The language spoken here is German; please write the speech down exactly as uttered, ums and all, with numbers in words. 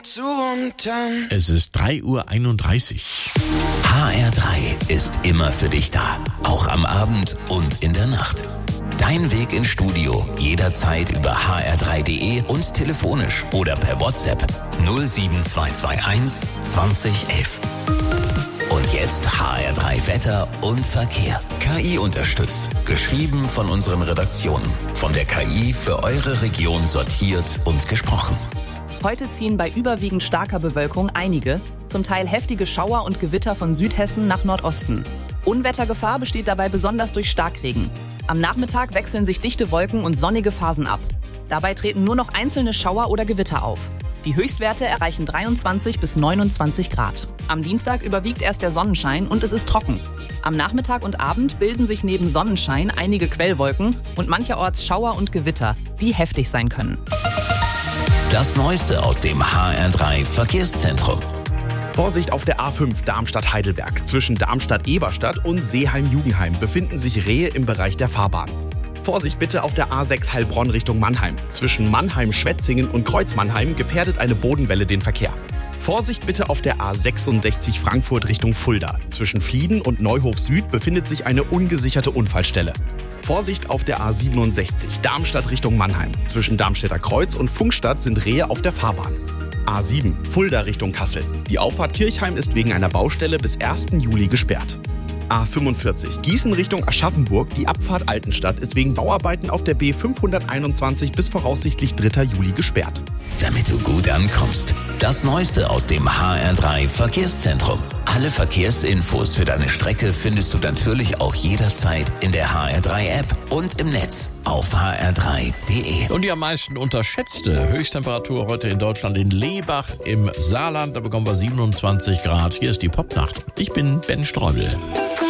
zu und dann. Es ist drei Uhr einunddreißig. H R drei ist immer für dich da. Auch am Abend und in der Nacht. Dein Weg ins Studio jederzeit über h r drei punkt d e und telefonisch oder per WhatsApp null sieben zwei zwei eins zwanzig elf. Und jetzt H R drei Wetter und Verkehr. K I unterstützt. Geschrieben von unseren Redaktionen. Von der K I für eure Region sortiert und gesprochen. Heute ziehen bei überwiegend starker Bewölkung einige, zum Teil heftige Schauer und Gewitter von Südhessen nach Nordosten. Unwettergefahr besteht dabei besonders durch Starkregen. Am Nachmittag wechseln sich dichte Wolken und sonnige Phasen ab. Dabei treten nur noch einzelne Schauer oder Gewitter auf. Die Höchstwerte erreichen dreiundzwanzig bis neunundzwanzig Grad. Am Dienstag überwiegt erst der Sonnenschein und es ist trocken. Am Nachmittag und Abend bilden sich neben Sonnenschein einige Quellwolken und mancherorts Schauer und Gewitter, die heftig sein können. Das Neueste aus dem H R drei Verkehrszentrum. Vorsicht auf der A fünf Darmstadt-Heidelberg. Zwischen Darmstadt-Eberstadt und Seeheim-Jugendheim befinden sich Rehe im Bereich der Fahrbahn. Vorsicht bitte auf der A sechs Heilbronn Richtung Mannheim. Zwischen Mannheim-Schwetzingen und Kreuz-Mannheim gefährdet eine Bodenwelle den Verkehr. Vorsicht bitte auf der A sechsundsechzig Frankfurt Richtung Fulda. Zwischen Flieden und Neuhof Süd befindet sich eine ungesicherte Unfallstelle. Vorsicht auf der A siebenundsechzig Darmstadt Richtung Mannheim. Zwischen Darmstädter Kreuz und Funkstadt sind Rehe auf der Fahrbahn. A sieben Fulda Richtung Kassel. Die Auffahrt Kirchheim ist wegen einer Baustelle bis ersten Juli gesperrt. A fünfundvierzig Gießen Richtung Aschaffenburg. Die Abfahrt Altenstadt ist wegen Bauarbeiten auf der B fünfhunderteinundzwanzig bis voraussichtlich dritter Juli gesperrt. Damit du gut ankommst. Das Neueste aus dem H R drei Verkehrszentrum. Alle Verkehrsinfos für deine Strecke findest du natürlich auch jederzeit in der H R drei App und im Netz auf h r drei punkt d e. Und die am meisten unterschätzte Höchsttemperatur heute in Deutschland in Lebach im Saarland. Da bekommen wir siebenundzwanzig Grad. Hier ist die Popnacht. Ich bin Ben Streubel.